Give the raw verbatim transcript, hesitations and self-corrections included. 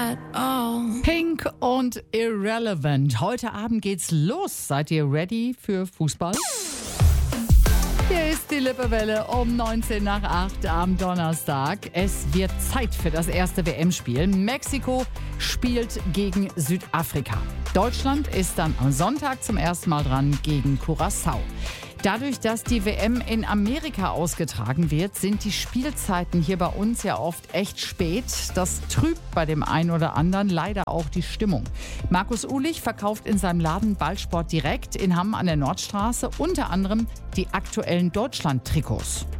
at all. Pink und Irrelevant. Heute Abend geht's los. Seid ihr ready für Fußball? Hier ist die Lippewelle um neunzehn nach acht am Donnerstag. Es wird Zeit für das erste W M-Spiel. Mexiko spielt gegen Südafrika. Deutschland ist dann am Sonntag zum ersten Mal dran gegen Curaçao. Dadurch, dass die W M in Amerika ausgetragen wird, sind die Spielzeiten hier bei uns ja oft echt spät. Das trübt bei dem einen oder anderen leider auch die Stimmung. Markus Uhlich verkauft in seinem Laden Ballsport direkt in Hamm an der Nordstraße unter anderem die aktuellen Deutschland-Trikots.